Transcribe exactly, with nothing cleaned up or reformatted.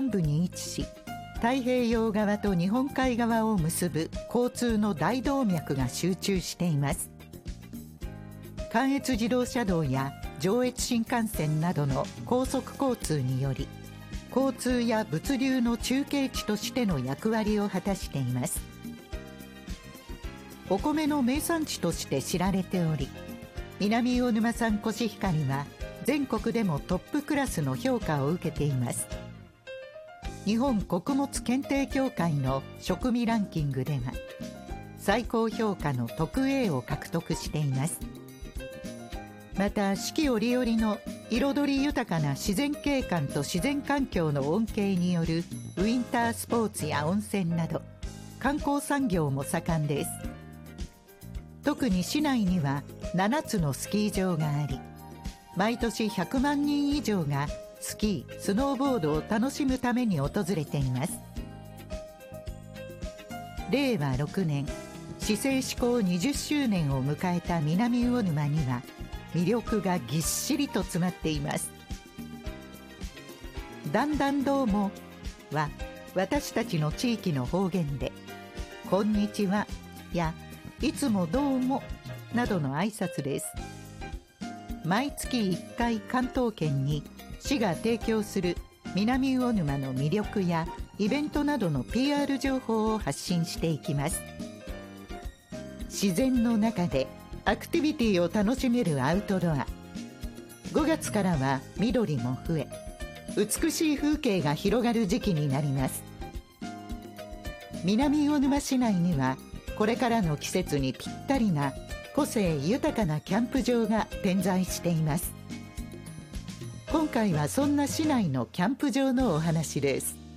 南部に位置し、太平洋側と日本海側を結ぶ交通の大動脈が集中しています。関越自動車道や上越新幹線などの高速交通により、交通や物流の中継地としての役割を果たしています。お米の名産地として知られており、南魚沼産コシヒカリは全国でもトップクラスの評価を受けています。日本穀物検定協会の食味ランキングでは最高評価の特 エー を獲得しています。また四季折々の彩り豊かな自然景観と自然環境の恩恵によるウィンタースポーツや温泉など観光産業も盛んです。特に市内にはななつのスキー場があり、毎年ひゃくまんにん以上がスキー・スノーボードを楽しむために訪れています。れいわろくねん、市制施行にじゅっしゅうねんを迎えた南魚沼には魅力がぎっしりと詰まっています。だんだんどうもは私たちの地域の方言で、こんにちはやいつもどうもなどの挨拶です。毎月いっかい関東圏に市が提供する南魚沼の魅力やイベントなどの ピーアール 情報を発信していきます。自然の中でアクティビティを楽しめるアウトドア。ごがつからは緑も増え、美しい風景が広がる時期になります。南魚沼市内にはこれからの季節にぴったりな個性豊かなキャンプ場が点在しています。今回はそんな市内のキャンプ場のお話です。